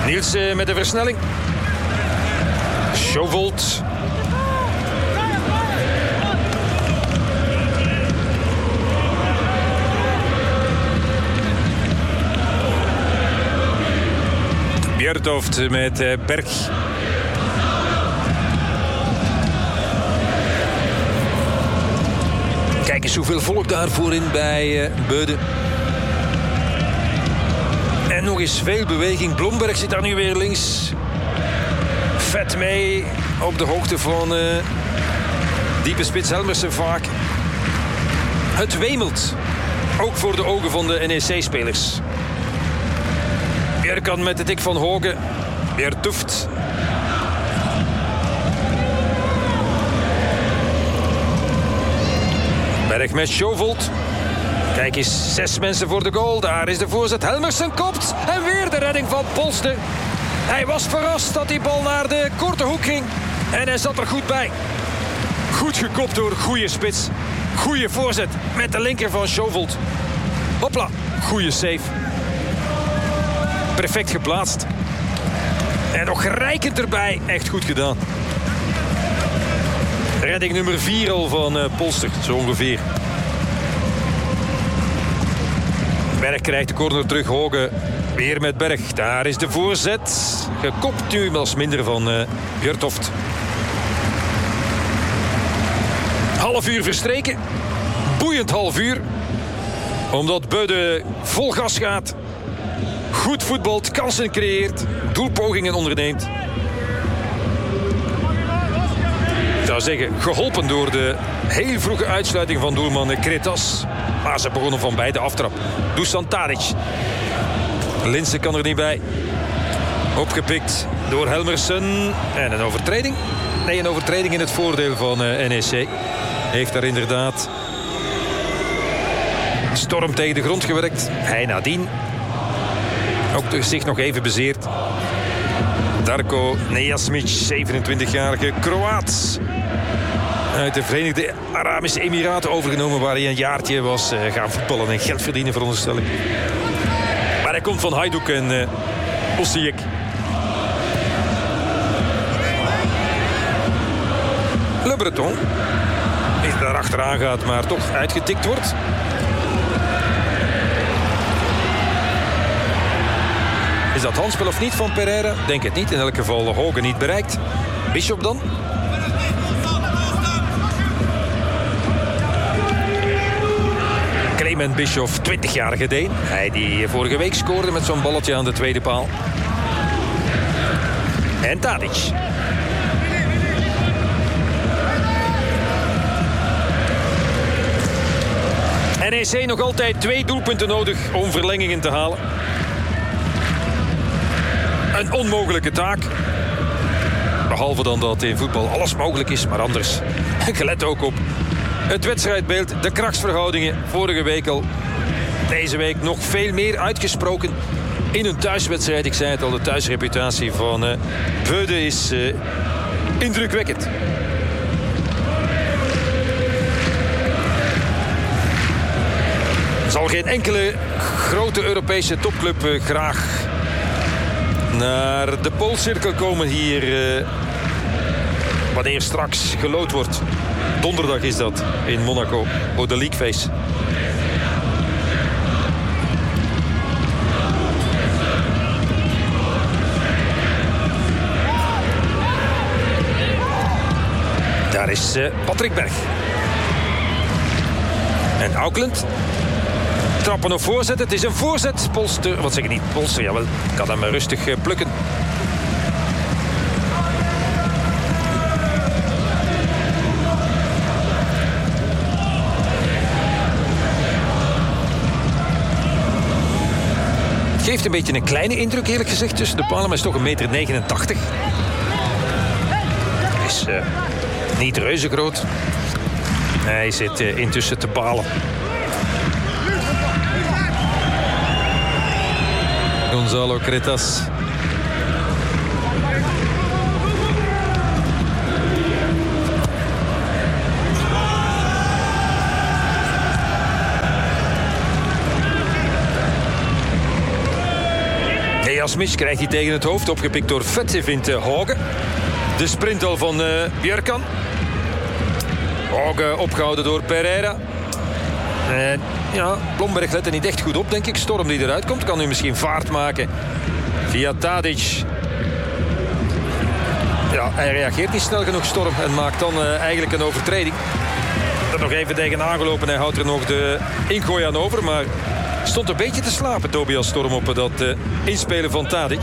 Niels met de versnelling. Schovold. Bjertoft met Berg. Kijk eens hoeveel volk daar voorin bij Beuden. En nog eens veel beweging. Blomberg zit daar nu weer links. Vet mee op de hoogte van diepe spits Helmersen vaak. Het wemelt. Ook voor de ogen van de NEC-spelers. Bjerkan met de tik van Hoge. Bjertuft. Berg met Schovold. Kijk eens, 6 mensen voor de goal. Daar is de voorzet. Helmersen kopt. En weer de redding van Polster. Hij was verrast dat die bal naar de korte hoek ging. En hij zat er goed bij. Goed gekopt door goede spits. Goede voorzet met de linker van Schovold. Hopla, goede save. Perfect geplaatst. En nog rijkend erbij. Echt goed gedaan. Redding nummer 4 al van Polster, zo ongeveer. Berg krijgt de corner terug. Hoge weer met Berg. Daar is de voorzet. Gekopt nu, maar als minder van Bjertoft. Half uur verstreken. Boeiend half uur. Omdat Beuden vol gas gaat. Goed voetbalt, kansen creëert. Doelpogingen onderneemt. Ik zou zeggen, geholpen door de heel vroege uitsluiting van doelman Kretas. Maar ze begonnen van bij de aftrap. Dusan Tadic. Linse kan er niet bij. Opgepikt door Helmersen. En een overtreding? Nee, een overtreding in het voordeel van NEC. Heeft daar inderdaad Storm tegen de grond gewerkt. Hij nadien ook zich nog even bezeerd. Darko Nejasmic, 27-jarige Kroaat. Uit de Verenigde Arabische Emiraten overgenomen, waar hij een jaartje was gaan voetballen en geld verdienen, veronderstel ik. Maar hij komt van Hajduk en Osijek. Le Breton, die daar achteraan gaat, maar toch uitgetikt wordt. Is dat handspel of niet van Pereira? Denk het niet. In elk geval Hoge niet bereikt. Bishop dan? Clement Bishop, 20-jarige Deen. Hij die vorige week scoorde met zo'n balletje aan de tweede paal. En Tadic. NEC nog altijd 2 doelpunten nodig om verlengingen te halen. Een onmogelijke taak. Behalve dan dat in voetbal alles mogelijk is, maar anders. Gelet ook op het wedstrijdbeeld, de krachtsverhoudingen. Vorige week al. Deze week nog veel meer uitgesproken in een thuiswedstrijd. Ik zei het al, de thuisreputatie van Beuden is indrukwekkend. Zal geen enkele grote Europese topclub graag naar de Poolcirkel komen hier wanneer straks geloot wordt. Donderdag is dat in Monaco, voor de League Face. Daar is Patrick Berg. En Auckland. Trappen of voorzet. Het is een voorzet. Polster, wat zeg ik niet? Polster, jawel. Kan hem rustig plukken. Het geeft een beetje een kleine indruk, eerlijk gezegd, tussen de palen. Maar is toch 1,89 meter. Is niet reuze groot. Hij zit intussen te palen. Gonzalo Kretas. Jasmic krijgt hij tegen het hoofd. Opgepikt door Vette, vindt Hauge. De sprint al van Björkan. Hauge opgehouden door Pereira. En ja, Blomberg let er niet echt goed op, denk ik. Storm die eruit komt, kan nu misschien vaart maken via Tadic. Ja, hij reageert niet snel genoeg, Storm. En maakt dan eigenlijk een overtreding. Er nog even tegen aangelopen. Hij houdt er nog de ingooi aan over. Maar stond een beetje te slapen, Tobias Storm, op dat inspelen van Tadic.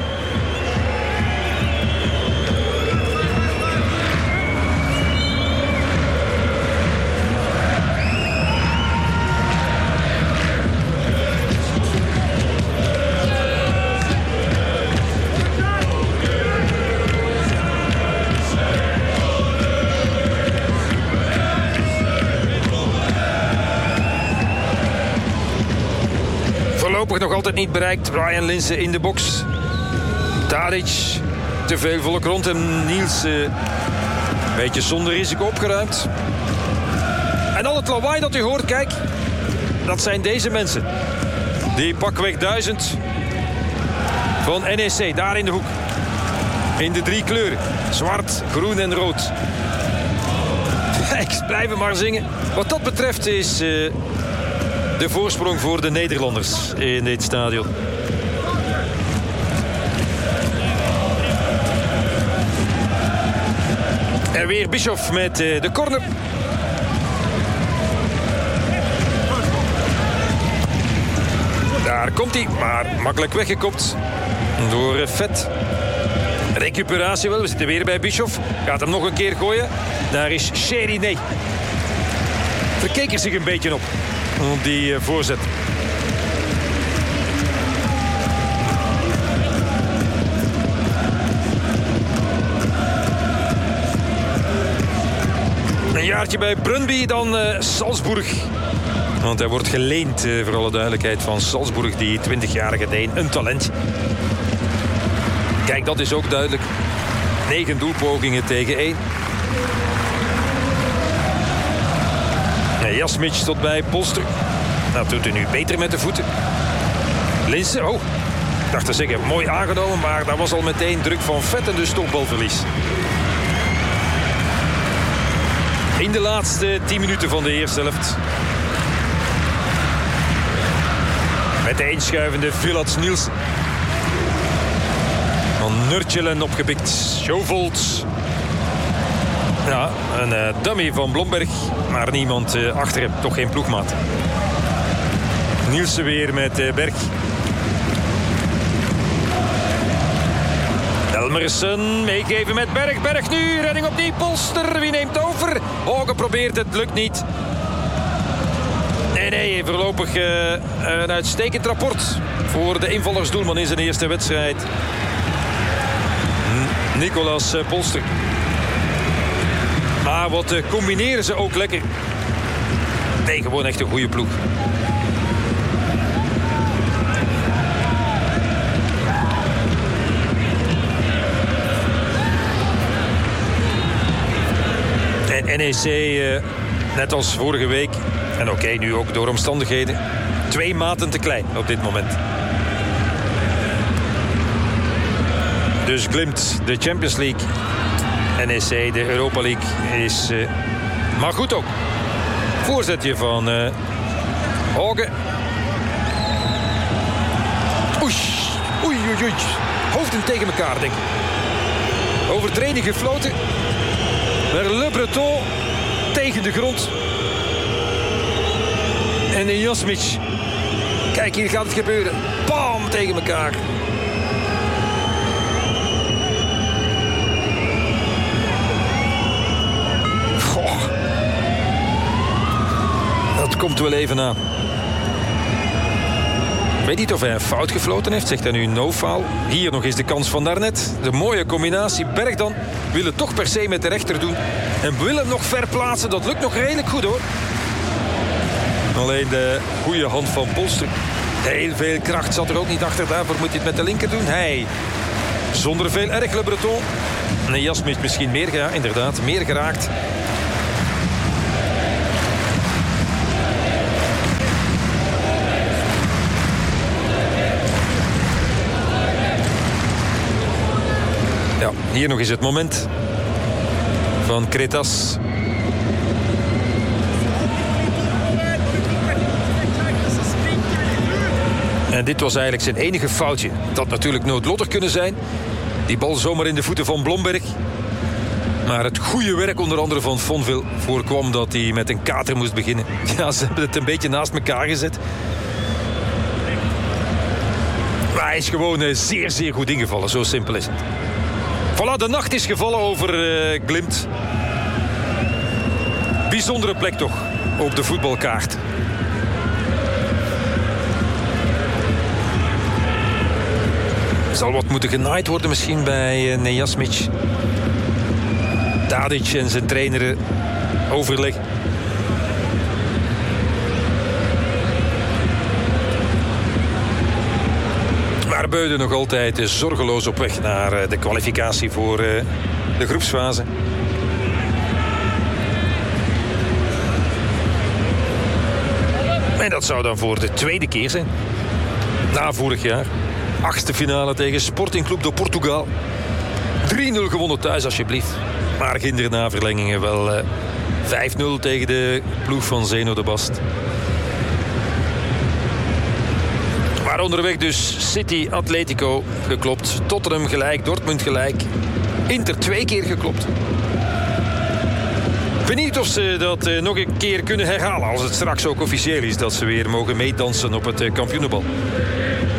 Nog altijd niet bereikt. Ryan Linse in de box. Tadic. Te veel volk rond hem. Niels een beetje zonder risico opgeruimd. En al het lawaai dat u hoort, kijk. Dat zijn deze mensen. Die pakweg 1000 van NEC. Daar in de hoek. In de 3 kleuren. Zwart, groen en rood. Kijk, blijven maar zingen. Wat dat betreft is de voorsprong voor de Nederlanders in dit stadion. En weer Bischoff met de corner. Daar komt hij, maar makkelijk weggekopt door Vet. Recuperatie wel, we zitten weer bij Bischoff. Gaat hem nog een keer gooien. Daar is Chériné. Verkeek er zich een beetje op die voorzet. Een jaartje bij Brøndby, dan Salzburg. Want hij wordt geleend, voor alle duidelijkheid, van Salzburg, die 20-jarige Deen. Een talent. Kijk, dat is ook duidelijk. 9 doelpogingen tegen 1. Jasmic tot bij Polster. Dat doet hij nu beter met de voeten. Linse, oh. Ik dacht te zeggen, mooi aangenomen, maar dat was al meteen druk van Vet en dus toch balverlies. In de laatste 10 minuten van de eerste helft. Met de inschuivende Vilats Niels. Van Nurtjelen opgepikt. Schovolds. Ja, een dummy van Blomberg. Maar niemand achter hem. Toch geen ploegmaat. Nielsen weer met Berg. Elmersen meegeven met Berg. Berg nu, redding opnieuw. Polster, wie neemt over? Hauge probeert het, lukt niet. Nee, voorlopig een uitstekend rapport voor de invallersdoelman in zijn eerste wedstrijd. Nicolas Polster. Maar wat combineren ze ook lekker. Nee, gewoon echt een goede ploeg. En NEC, net als vorige week, en oké, nu ook door omstandigheden, 2 maten te klein op dit moment. Dus Glimt, de Champions League. NEC, de Europa League, is maar goed ook. Voorzetje van Hauge. Oei. Hoofden tegen elkaar, denk ik. Overtreding gefloten. Maar Le Breton tegen de grond. En de Jasmic. Kijk, hier gaat het gebeuren. Bam, tegen elkaar. Goh. Dat komt wel even aan. Ik weet niet of hij een fout gefloten heeft. Zegt hij nu no foul. Hier nog eens de kans van daarnet. De mooie combinatie. Berg dan wil het toch per se met de rechter doen. En wil hem nog ver plaatsen. Dat lukt nog redelijk goed, hoor. Alleen de goede hand van Polster. Heel veel kracht zat er ook niet achter. Daarvoor moet hij het met de linker doen. Hij zonder veel erg, Le Breton. En Jasmic misschien meer geraakt. Inderdaad, meer geraakt. Ja, hier nog eens het moment van Cretas. En dit was eigenlijk zijn enige foutje. Het had natuurlijk noodlottig kunnen zijn. Die bal zomaar in de voeten van Blomberg. Maar het goede werk onder andere van Fonville voorkwam dat hij met een kater moest beginnen. Ja, ze hebben het een beetje naast elkaar gezet. Maar hij is gewoon zeer, zeer goed ingevallen. Zo simpel is het. Voilà, de nacht is gevallen over Glimt. Bijzondere plek toch op de voetbalkaart. Zal wat moeten genaaid worden misschien bij Nejasmic. Tadic en zijn trainer overleg. Maar Beuden nog altijd zorgeloos op weg naar de kwalificatie voor de groepsfase. En dat zou dan voor de tweede keer zijn. Na vorig jaar. 8e finale tegen Sporting Clube de Portugal. 3-0 gewonnen thuis alsjeblieft. Maar kinderen na verlengingen wel 5-0 tegen de ploeg van Zeno de Bast. Maar onderweg dus City, Atletico geklopt. Tottenham gelijk, Dortmund gelijk. Inter 2 keer geklopt. Benieuwd of ze dat nog een keer kunnen herhalen. Als het straks ook officieel is dat ze weer mogen meedansen op het kampioenenbal.